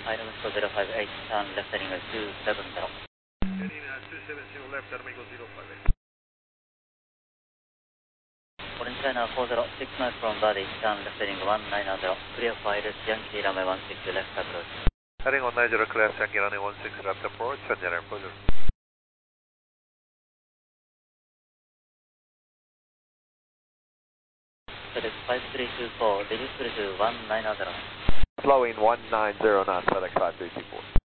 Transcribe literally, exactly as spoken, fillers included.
はい、ロムスコゼロファイブエイト、turn left heading two seven zero. Heading uh, two seven zero left, Armigo zero five eight. Orange China four zero six miles from body, turn left heading one nine zero. Clear for Iris Yankee runway one six left approach. Heading one nine zero, clear Yankee runway one six left approach, and general closure. FedEx five three two four, reduce to one nine zero. Flowing one nine zero knots, FedEx five three two four.